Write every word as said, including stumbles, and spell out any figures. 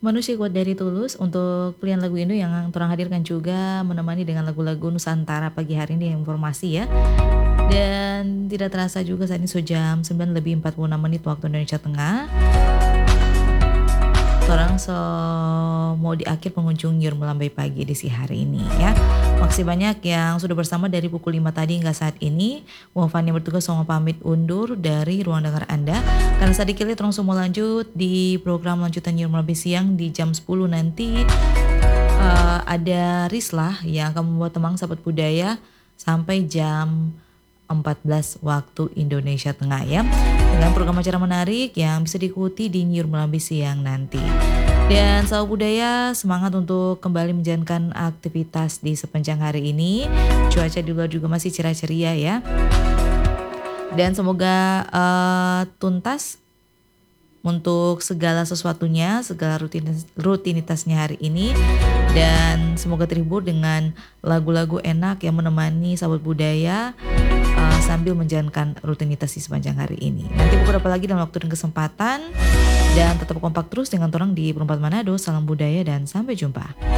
Manusia Kuat dari Tulus untuk pilihan lagu Indo yang torang hadirkan juga menemani dengan lagu-lagu Nusantara pagi hari ini informasi ya. Dan tidak terasa juga saat ini so jam sembilan lebih empat puluh enam menit waktu Indonesia Tengah. Torang so mau di akhir pengunjung Nyur Melambai pagi edisi hari ini ya. Makasih banyak yang sudah bersama dari pukul lima tadi hingga saat ini. Wafan yang bertugas sama pamit undur dari ruang dengar Anda. Karena sedikit terus semua lanjut di program lanjutan Nyur Melambai siang di jam sepuluh nanti. Uh, ada Rislah yang akan membuat temang sahabat budaya sampai jam empat belas waktu Indonesia Tengah ya. Dengan program acara menarik yang bisa diikuti di Nyur Melambai siang nanti. Dan sahabat budaya semangat untuk kembali menjalankan aktivitas di sepanjang hari ini. Cuaca di luar juga masih cerah ceria ya. Dan semoga uh, tuntas untuk segala sesuatunya, segala rutinitas, rutinitasnya hari ini. Dan semoga terhibur dengan lagu-lagu enak yang menemani sahabat budaya uh, sambil menjalankan rutinitas di sepanjang hari ini. Nanti beberapa lagi dalam waktu dan kesempatan. Dan tetap kompak terus dengan orang di Perempat Manado. Salam budaya dan sampai jumpa.